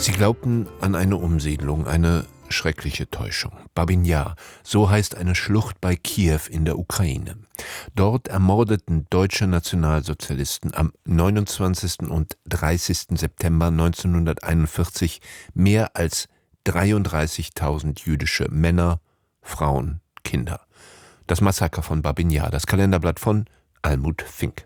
Sie glaubten an eine Umsiedlung, eine schreckliche Täuschung. Babyn Jar, so heißt eine Schlucht bei Kiew in der Ukraine. Dort ermordeten deutsche Nationalsozialisten am 29. und 30. September 1941 mehr als 33.000 jüdische Männer, Frauen, Kinder. Das Massaker von Babyn Jar, das Kalenderblatt von Almut Fink.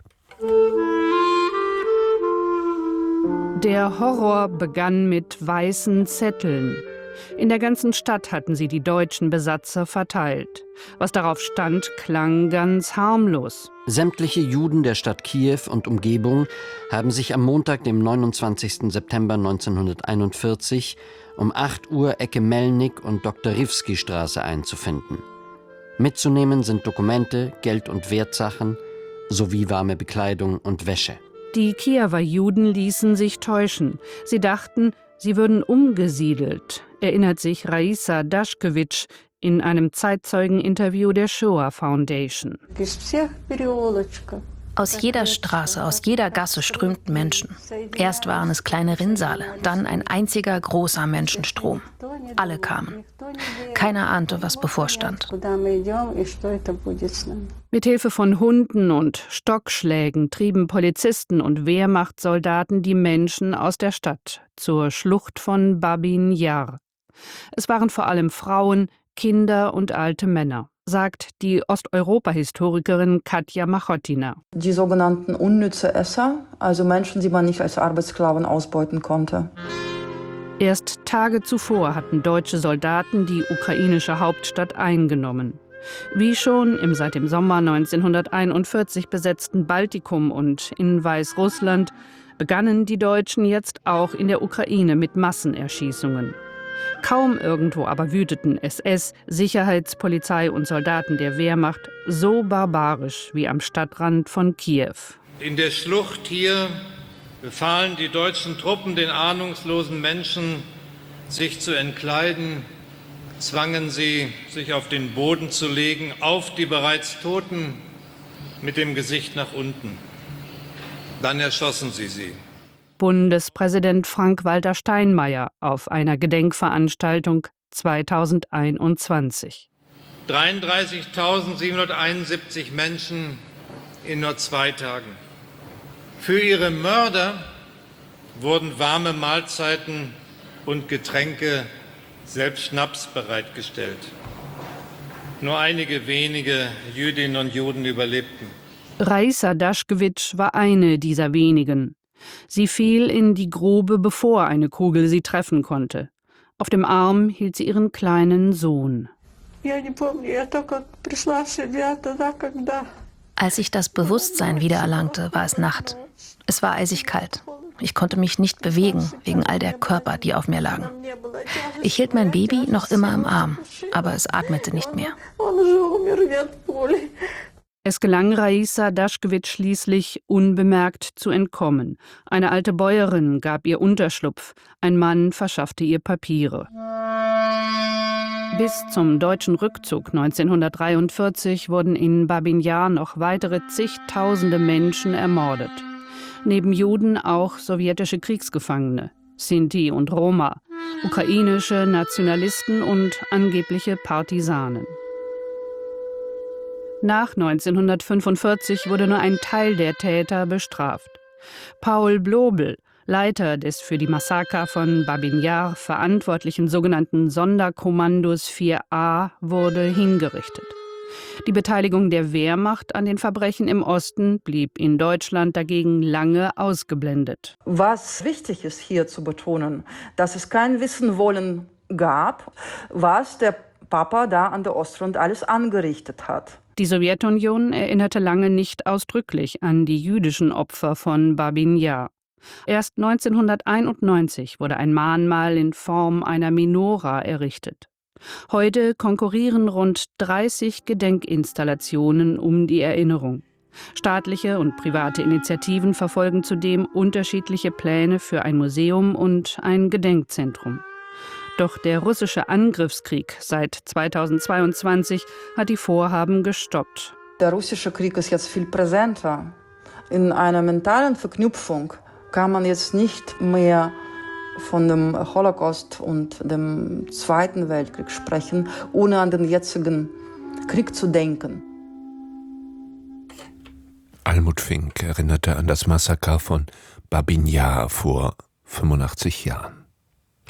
Der Horror begann mit weißen Zetteln. In der ganzen Stadt hatten sie die deutschen Besatzer verteilt. Was darauf stand, klang ganz harmlos. Sämtliche Juden der Stadt Kiew und Umgebung haben sich am Montag, dem 29. September 1941, um 8 Uhr Ecke Melnik und Doktorivsky-Straße einzufinden. Mitzunehmen sind Dokumente, Geld- und Wertsachen sowie warme Bekleidung und Wäsche. Die Kiewer Juden ließen sich täuschen. Sie dachten, sie würden umgesiedelt, erinnert sich Raisa Daschkewitsch in einem Zeitzeugeninterview der Shoah Foundation. Aus jeder Straße, aus jeder Gasse strömten Menschen. Erst waren es kleine Rinnsale, dann ein einziger großer Menschenstrom. Alle kamen. Keiner ahnte, was bevorstand. Mit Hilfe von Hunden und Stockschlägen trieben Polizisten und Wehrmachtssoldaten die Menschen aus der Stadt zur Schlucht von Babyn Jar. Es waren vor allem Frauen, Kinder und alte Männer, sagt die Osteuropa-Historikerin Katja Machotina. Die sogenannten unnütze Esser, also Menschen, die man nicht als Arbeitssklaven ausbeuten konnte. Erst Tage zuvor hatten deutsche Soldaten die ukrainische Hauptstadt eingenommen. Wie schon im seit dem Sommer 1941 besetzten Baltikum und in Weißrussland begannen die Deutschen jetzt auch in der Ukraine mit Massenerschießungen. Kaum irgendwo aber wüteten SS, Sicherheitspolizei und Soldaten der Wehrmacht so barbarisch wie am Stadtrand von Kiew. In der Schlucht hier befahlen die deutschen Truppen den ahnungslosen Menschen, sich zu entkleiden, zwangen sie, sich auf den Boden zu legen, auf die bereits Toten mit dem Gesicht nach unten. Dann erschossen sie sie. Bundespräsident Frank-Walter Steinmeier auf einer Gedenkveranstaltung 2021. 33.771 Menschen in nur 2 Tagen. Für ihre Mörder wurden warme Mahlzeiten und Getränke, selbst Schnaps, bereitgestellt. Nur einige wenige Jüdinnen und Juden überlebten. Raisa Daschkewitsch war eine dieser wenigen. Sie fiel in die Grube, bevor eine Kugel sie treffen konnte. Auf dem Arm hielt sie ihren kleinen Sohn. Als ich das Bewusstsein wiedererlangte, war es Nacht. Es war eisig kalt. Ich konnte mich nicht bewegen, wegen all der Körper, die auf mir lagen. Ich hielt mein Baby noch immer im Arm, aber es atmete nicht mehr. Es gelang Raisa Daschkewitsch schließlich, unbemerkt zu entkommen. Eine alte Bäuerin gab ihr Unterschlupf, ein Mann verschaffte ihr Papiere. Bis zum deutschen Rückzug 1943 wurden in Babyn Jar noch weitere zigtausende Menschen ermordet. Neben Juden auch sowjetische Kriegsgefangene, Sinti und Roma, ukrainische Nationalisten und angebliche Partisanen. Nach 1945 wurde nur ein Teil der Täter bestraft. Paul Blobel, Leiter des für die Massaker von Babyn Jar verantwortlichen sogenannten Sonderkommandos 4a, wurde hingerichtet. Die Beteiligung der Wehrmacht an den Verbrechen im Osten blieb in Deutschland dagegen lange ausgeblendet. Was wichtig ist hier zu betonen, dass es kein Wissenwollen gab, was der Papa da an der Ostfront alles angerichtet hat. Die Sowjetunion erinnerte lange nicht ausdrücklich an die jüdischen Opfer von Babyn Jar. Erst 1991 wurde ein Mahnmal in Form einer Menora errichtet. Heute konkurrieren rund 30 Gedenkinstallationen um die Erinnerung. Staatliche und private Initiativen verfolgen zudem unterschiedliche Pläne für ein Museum und ein Gedenkzentrum. Doch der russische Angriffskrieg seit 2022 hat die Vorhaben gestoppt. Der russische Krieg ist jetzt viel präsenter. In einer mentalen Verknüpfung kann man jetzt nicht mehr von dem Holocaust und dem Zweiten Weltkrieg sprechen, ohne an den jetzigen Krieg zu denken. Almut Fink erinnerte an das Massaker von Babin Jar vor 85 Jahren.